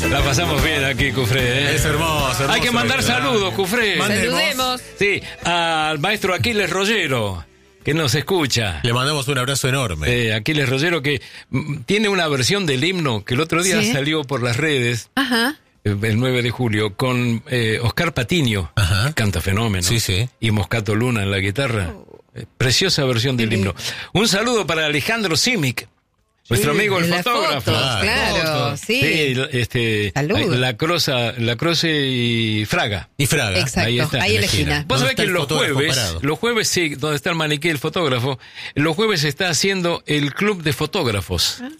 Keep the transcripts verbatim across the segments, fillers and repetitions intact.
La pasamos bien aquí, Cufré, ¿eh? Es hermoso, hermoso. Hay que mandar ¿verdad? saludos, Cufré. Saludemos. Sí, al maestro Aquiles Rollero, que nos escucha. Le mandamos un abrazo enorme. Eh, Aquiles Rollero, que mm, tiene una versión del himno que el otro día Sí. salió por las redes, Ajá. eh, el nueve de julio, con eh, Oscar Patiño, Ajá. que canta fenómeno. Sí, sí. Y Moscato Luna en la guitarra. Eh, preciosa versión del Sí. himno. Un saludo para Alejandro Simic, nuestro amigo el En las fotógrafo. fotos, claro, sí. este, Salud. la Croza, la Croce y Fraga. Y Fraga. Exacto, Ahí está, ahí en en la la esquina. Vos ¿Dónde sabés está que el los fotógrafo jueves, parado? los jueves sí, donde está el maniquí, el fotógrafo, los jueves se está haciendo el club de fotógrafos. ¿Ah?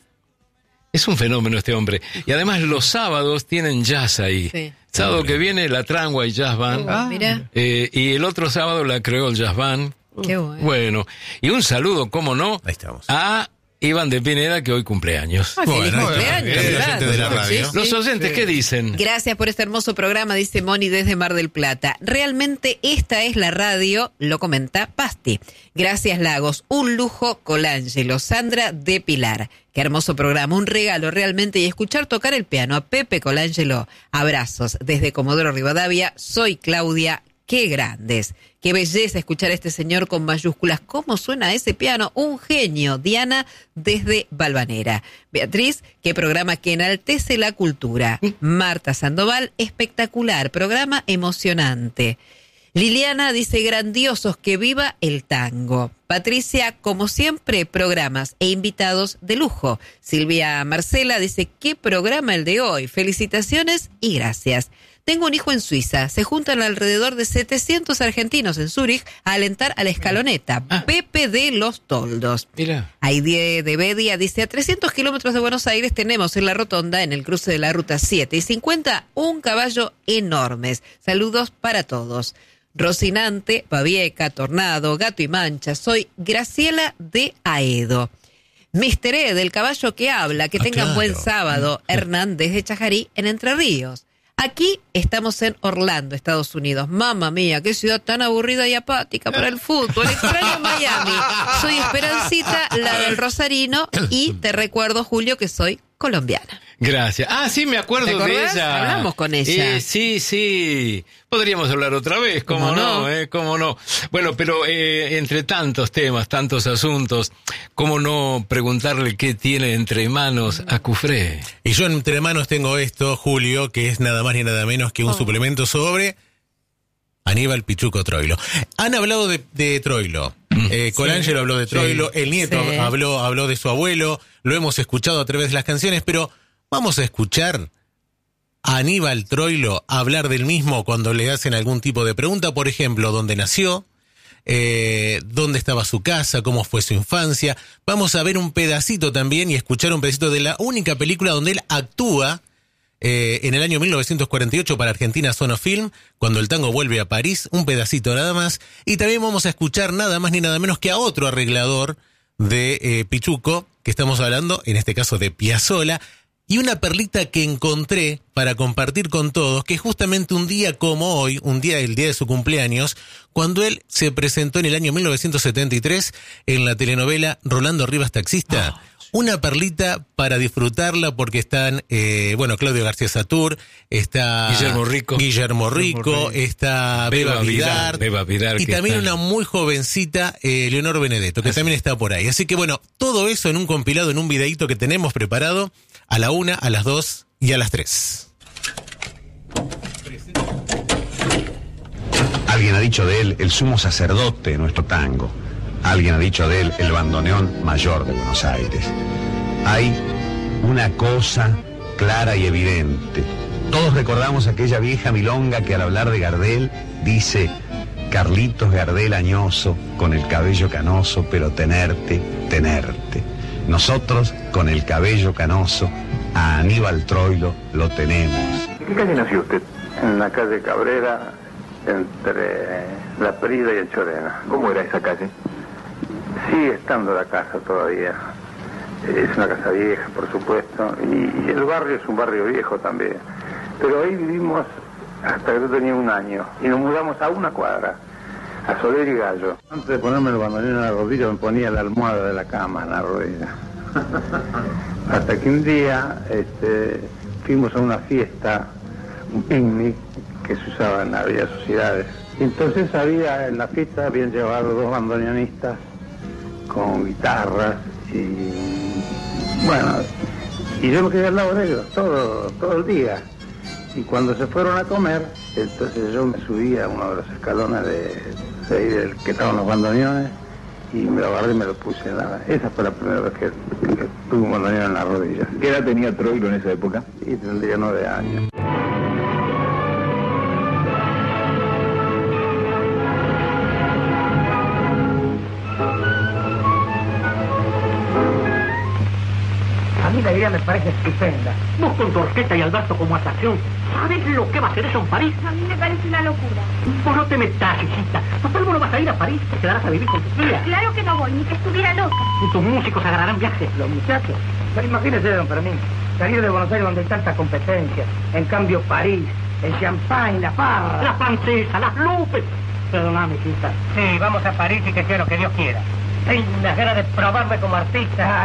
Es un fenómeno este hombre. Y además los sábados tienen jazz ahí. Sí. Sábado Hombre. que viene la Trangua y Jazz Band. Ah, mirá. Eh, y el otro sábado la Creole Jazz Band. Qué bueno. Bueno, y un saludo, cómo no, Ahí estamos. a Iván de Pineda, que hoy cumpleaños. Ah, feliz Bueno, cumpleaños, bien, claro. oyente de la radio. Sí, Los sí. oyentes, ¿qué dicen? Gracias por este hermoso programa, dice Moni desde Mar del Plata. Realmente esta es la radio, lo comenta Pasti. Gracias, Lagos. Un lujo, Colangelo. Sandra de Pilar. Qué hermoso programa, un regalo realmente. Y escuchar tocar el piano a Pepe Colangelo. Abrazos desde Comodoro Rivadavia. Soy Claudia. Qué grandes. Qué belleza escuchar a este señor con mayúsculas. ¿Cómo suena ese piano? Un genio. Diana desde Valvanera. Beatriz, qué programa que enaltece la cultura. Marta Sandoval, espectacular. Programa emocionante. Liliana dice, grandiosos, que viva el tango. Patricia, como siempre, programas e invitados de lujo. Silvia Marcela dice, qué programa el de hoy. Felicitaciones y gracias. Tengo un hijo en Suiza. Se juntan alrededor de setecientos argentinos en Zúrich a alentar a la escaloneta. Ah. Pepe de los Toldos. Mira. Aidie de Bedia dice, a trescientos kilómetros de Buenos Aires tenemos en la rotonda, en el cruce de la ruta siete y cincuenta, un caballo enormes. Saludos para todos. Rocinante, Pavieca, Tornado, Gato y Mancha. Soy Graciela de Aedo. mister E, del caballo que habla. Que Ah, tengan claro. buen sábado. Hernández de Chajarí, en Entre Ríos. Aquí estamos en Orlando, Estados Unidos. Mamma mía, qué ciudad tan aburrida y apática para el fútbol. Extraño Miami. Soy Esperancita, la del Rosarino, y te recuerdo, Julio, que soy colombiana. Gracias. Ah, sí, me acuerdo ¿Te de acordás? ella. Hablamos con ella. Eh, sí, sí. Podríamos hablar otra vez, ¿cómo, ¿Cómo no? no? Eh? ¿Cómo no? Bueno, pero eh, entre tantos temas, tantos asuntos, ¿cómo no preguntarle qué tiene entre manos a Cufré? Y yo entre manos tengo esto, Julio, que es nada más ni nada menos que un Oh. suplemento sobre Aníbal Pichuco Troilo. Han hablado de, de Troilo. Eh, Colangelo habló de Troilo, Sí. el nieto Sí. habló, habló de su abuelo, lo hemos escuchado a través de las canciones, pero vamos a escuchar a Aníbal Troilo hablar del mismo cuando le hacen algún tipo de pregunta, por ejemplo, dónde nació, eh, dónde estaba su casa, cómo fue su infancia. Vamos a ver un pedacito también y escuchar un pedacito de la única película donde él actúa eh, en el año mil novecientos cuarenta y ocho para Argentina Sonofilm, cuando el tango vuelve a París, un pedacito nada más. Y también vamos a escuchar nada más ni nada menos que a otro arreglador de eh, Pichuco, que estamos hablando, en este caso de Piazzolla, y una perlita que encontré para compartir con todos, que justamente un día como hoy, un día, el día de su cumpleaños, cuando él se presentó en el año mil novecientos setenta y tres en la telenovela Rolando Rivas Taxista, una perlita para disfrutarla porque están, eh, bueno, Claudio García Satur, está Guillermo Rico. Guillermo Rico, Guillermo Rico. está Beba, Beba Vidar, Vidar, Beba Vidar, y que también está- una muy jovencita, eh, Leonor Benedetto, que Así. también está por ahí. Así que bueno, todo eso en un compilado, en un videíto que tenemos preparado a la una, a las dos y a las tres. Alguien ha dicho de él el sumo sacerdote de nuestro tango. Alguien ha dicho de él el bandoneón mayor de Buenos Aires. Hay una cosa clara y evidente. Todos recordamos aquella vieja milonga que al hablar de Gardel dice: Carlitos Gardel añoso, con el cabello canoso, pero tenerte, tenerte. Nosotros, con el cabello canoso, a Aníbal Troilo lo tenemos. ¿En qué calle nació usted? En la calle Cabrera, entre La Prida y el Chorena. ¿Cómo era esa calle? Sigue estando la casa todavía. Es una casa vieja, por supuesto, y el barrio es un barrio viejo también. Pero ahí vivimos hasta que yo tenía un año, y nos mudamos a una cuadra, a Soler y Gallo. Antes de ponerme el bandoneón en la rodilla, me ponía la almohada de la cama en la rodilla. Hasta que un día, este, fuimos a una fiesta, un picnic que se usaba en había sociedades. Entonces había en la fiesta, habían llevado dos bandoneonistas con guitarras y bueno, y yo me quedé al lado de ellos todo, todo el día. Y cuando se fueron a comer, entonces yo me subí a uno de los escalones de, de ahí del que estaban los bandoneones y me lo agarré y me lo puse en la... Esa fue la primera vez que, que tuve un bandoneón en la rodilla. ¿Qué edad tenía Troilo en esa época? Y tendría nueve años. A mí la idea me parece estupenda. Vos con tu orquesta y Alberto como atracción, ¿sabés lo que va a hacer eso en París? A mí me parece una locura. Vos no te metas, hijita. Total, vos no vas a ir a París, te quedarás a vivir con tus tías. Claro que no voy, ni que estuviera loca. Y tus músicos agarrarán viajes. Los muchachos, pero imagínese, don Fermín, salir de Buenos Aires donde hay tanta competencia. En cambio, París, el champán, la farra. La francesa, las lupes. Perdóname, hijita. Sí, vamos a París y que sea lo que Dios quiera. Tengo unas ganas de probarme como artista.